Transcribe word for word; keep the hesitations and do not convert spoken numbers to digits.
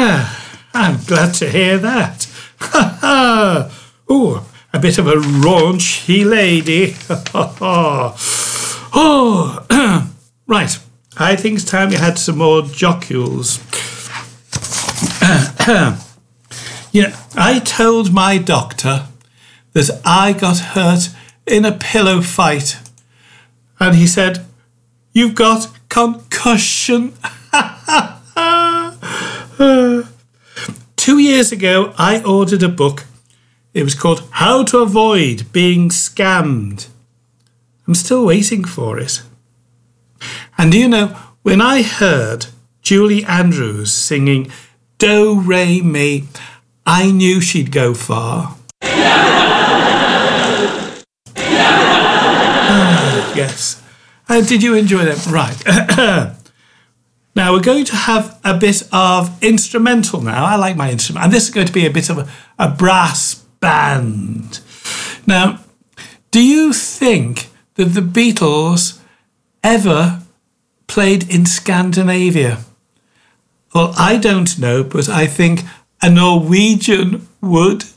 I'm glad to hear that. Ha ha! Oh, a bit of a raunchy lady. Oh, right. I think it's time you had some more jocules. You know, I told my doctor that I got hurt in a pillow fight. And he said, "You've got concussion." Two years ago, I ordered a book. It was called How to Avoid Being Scammed. I'm still waiting for it. And do you know, when I heard Julie Andrews singing Do, Re, Mi, I knew she'd go far. Ah, yes. Uh, did you enjoy that? Right. Now, we're going to have a bit of instrumental now. I like my instrument. And this is going to be a bit of a, a brass band. Now, do you think that the Beatles ever played in Scandinavia? Well, I don't know, but I think a Norwegian would.